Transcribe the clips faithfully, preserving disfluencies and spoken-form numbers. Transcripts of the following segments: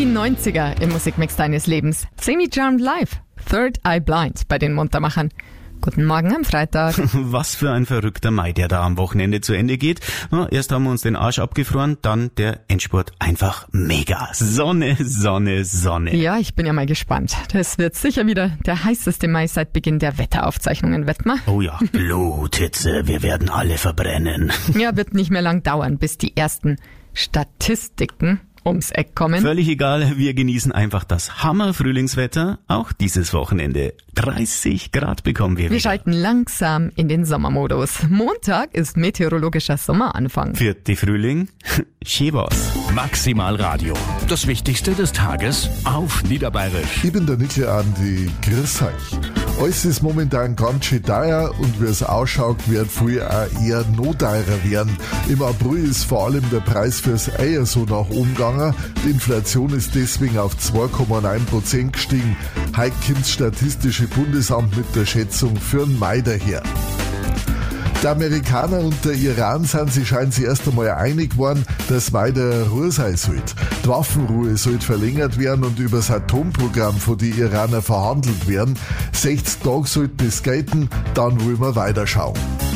neunziger im Musikmix deines Lebens. Semi Charmed Live, Third Eye Blind bei den Muntermachern. Guten Morgen am Freitag. Was für ein verrückter Mai, der da am Wochenende zu Ende geht. Na, erst haben wir uns den Arsch abgefroren, dann der Endspurt. Einfach mega. Sonne, Sonne, Sonne. Ja, ich bin ja mal gespannt. Das wird sicher wieder der heißeste Mai seit Beginn der Wetteraufzeichnungen, Wettmar. Oh ja, Bluthitze, wir werden alle verbrennen. Ja, wird nicht mehr lang dauern, bis die ersten Statistiken ums Eck kommen. Völlig egal, wir genießen einfach das Hammer-Frühlingswetter. Auch dieses Wochenende. dreißig Grad bekommen wir wieder. Wir schalten langsam in den Sommermodus. Montag ist meteorologischer Sommeranfang. Vierte Frühling, schön war's. Maximal Radio. Das Wichtigste des Tages auf Niederbayerisch. Ich bin der Nickel Andi, grüß euch. Alles ist momentan ganz schön teuer und wie es ausschaut, wird viel auch eher noch teurer werden. Im April ist vor allem der Preis fürs Eier so nach oben gegangen. Die Inflation ist deswegen auf zwei Komma neun Prozent gestiegen. Heute kommt das Statistische Bundesamt mit der Schätzung für den Mai daher. Die Amerikaner und der Iran sind sich scheint sich erst einmal einig geworden, dass weiter Ruhe sein sollte. Die Waffenruhe sollte verlängert werden und über das Atomprogramm von den Iranern verhandelt werden. sechzig Tage sollten es gelten, dann wollen wir weiterschauen.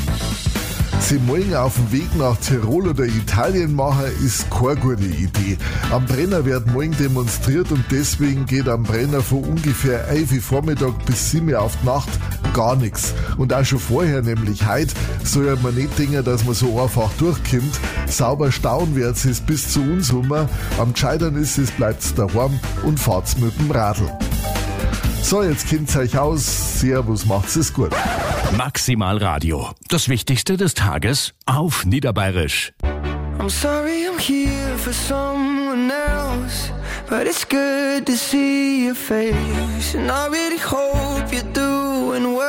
Sie morgen auf dem Weg nach Tirol oder Italien machen, ist keine gute Idee. Am Brenner wird morgen demonstriert und deswegen geht am Brenner von ungefähr elf Uhr Vormittag bis sieben Uhr auf die Nacht gar nichts. Und auch schon vorher, nämlich heute, soll man nicht denken, dass man so einfach durchkommt. Sauber stauen wird es bis zu uns rum. Am gescheitern ist es, bleibt's daheim und fahrt's mit dem Radl. So, jetzt kennt's euch aus. Servus, macht's es gut. Maximal Radio. Das Wichtigste des Tages auf Niederbayerisch. I'm sorry I'm here for someone else, but it's good to see your face, and I really hope you're doing well.